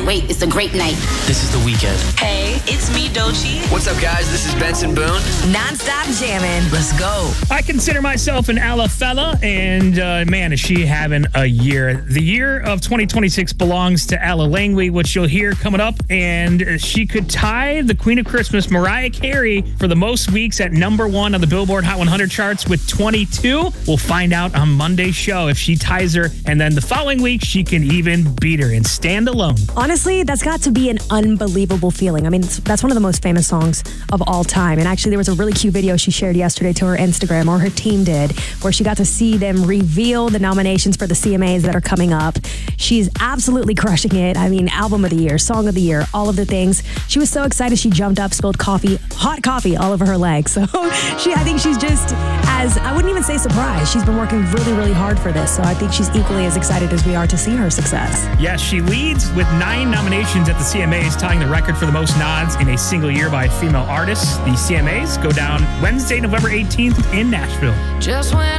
wait, it's a great night. This is The Weeknd. Hey, it's me, Doechii. What's up, guys? This is Benson Boone. Non-stop jamming. Let's go. I consider myself an Ella fella, and man, is she having a year. The year of 2026 belongs to Ella Langley, which you'll hear coming up, and she could tie the Queen of Christmas, Mariah Carey, for the most weeks at number 1 on the Billboard Hot 100 charts with 22. We'll find out on Monday's show if she ties her, and then the following week, she can even beat her and stand alone. Honestly, that's got to be an unbelievable feeling. I mean, that's one of the most famous songs of all time. And actually, there was a really cute video she shared yesterday to her Instagram, or her team did, where she got to see them reveal the nominations for the CMAs that are coming up. She's absolutely crushing it. I mean, album of the year, song of the year, all of the things. She was so excited, she jumped up, spilled hot coffee all over her legs. So I think she's just as, I wouldn't even say surprised. She's been working really, really hard for this. So I think she's equally as excited as we are to see her success. Yes, she leads with 9 nominations at the CMAs, tying the record for the most nods in a single year by female artists. The CMAs go down Wednesday, November 18th in Nashville. Just when